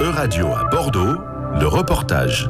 Euradio à Bordeaux, le reportage.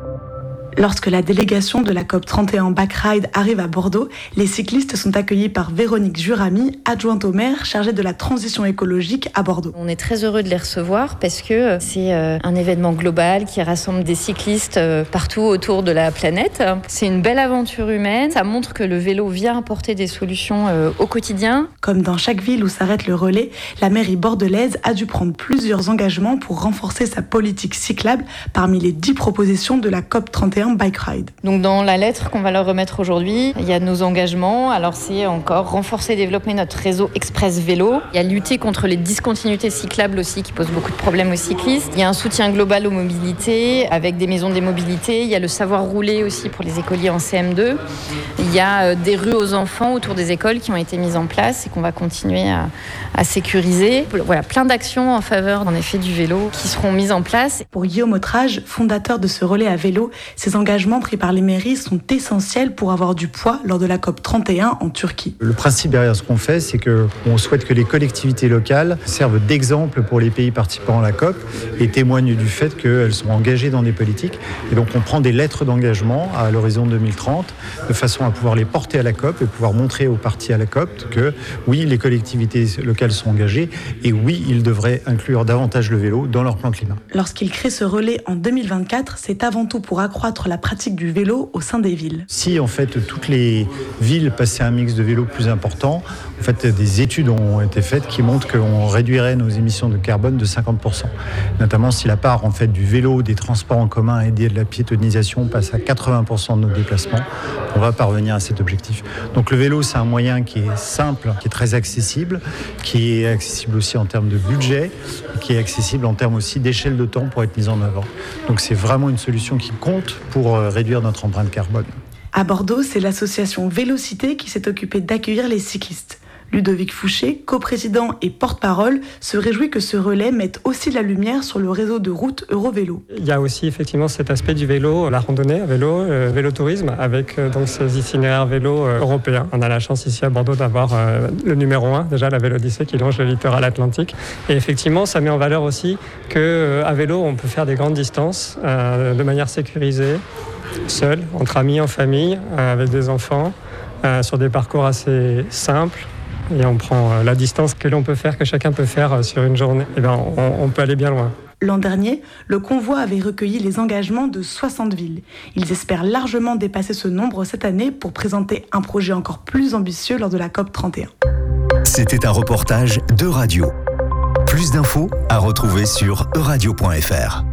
Lorsque la délégation de la COP31 Bike-Ride arrive à Bordeaux, les cyclistes sont accueillis par Véronique Juramy, adjointe au maire chargée de la transition écologique à Bordeaux. On est très heureux de les recevoir parce que c'est un événement global qui rassemble des cyclistes partout autour de la planète. C'est une belle aventure humaine, ça montre que le vélo vient apporter des solutions au quotidien. Comme dans chaque ville où s'arrête le relais, la mairie bordelaise a dû prendre plusieurs engagements pour renforcer sa politique cyclable parmi les 10 propositions de la COP31 Bike Ride. Donc dans la lettre qu'on va leur remettre aujourd'hui, il y a nos engagements. Alors c'est encore renforcer et développer notre réseau express vélo. Il y a lutter contre les discontinuités cyclables aussi qui posent beaucoup de problèmes aux cyclistes. Il y a un soutien global aux mobilités avec des maisons des mobilités. Il y a le savoir rouler aussi pour les écoliers en CM2. Il y a des rues aux enfants autour des écoles qui ont été mises en place et qu'on va continuer à sécuriser. Voilà, plein d'actions en faveur en effet du vélo qui seront mises en place. Pour Guillaume Autrage, fondateur de ce relais à vélo, ces engagements pris par les mairies sont essentiels pour avoir du poids lors de la COP31 en Turquie. Le principe derrière ce qu'on fait, c'est qu'on souhaite que les collectivités locales servent d'exemple pour les pays participants à la COP et témoignent du fait qu'elles sont engagées dans des politiques. Et donc on prend des lettres d'engagement à l'horizon 2030 de façon à pouvoir les porter à la COP et pouvoir montrer aux parties à la COP que oui, les collectivités locales sont engagées et oui, ils devraient inclure davantage le vélo dans leur plan climat. Lorsqu'il crée ce relais en 2024, c'est avant tout pour accroître la pratique du vélo au sein des villes. Si en fait toutes les villes passaient un mix de vélo plus important, en fait des études ont été faites qui montrent qu'on réduirait nos émissions de carbone de 50%. Notamment si la part en fait du vélo, des transports en commun et de la piétonisation passe à 80% de nos déplacements, on va parvenir à cet objectif. Donc le vélo, c'est un moyen qui est simple, qui est très accessible, qui est accessible aussi en termes de budget, qui est accessible en termes aussi d'échelle de temps pour être mis en avant. Donc c'est vraiment une solution qui compte pour réduire notre empreinte carbone. À Bordeaux, c'est l'association Vélocité qui s'est occupée d'accueillir les cyclistes. Ludovic Fouché, coprésident et porte-parole, se réjouit que ce relais mette aussi la lumière sur le réseau de routes Eurovélo. Il y a aussi effectivement cet aspect du vélo, la randonnée à vélo, vélotourisme, avec donc ces itinéraires vélo européens. On a la chance ici à Bordeaux d'avoir le numéro 1, déjà la Vélodyssée qui longe le littoral atlantique. Et effectivement, ça met en valeur aussi qu'à vélo, on peut faire des grandes distances de manière sécurisée, seul, entre amis, en famille, avec des enfants, sur des parcours assez simples. Et on prend la distance que l'on peut faire, que chacun peut faire sur une journée. Et ben, on peut aller bien loin. L'an dernier, le convoi avait recueilli les engagements de 60 villes. Ils espèrent largement dépasser ce nombre cette année pour présenter un projet encore plus ambitieux lors de la COP31. C'était un reportage d'Euradio. Plus d'infos à retrouver sur euradio.fr.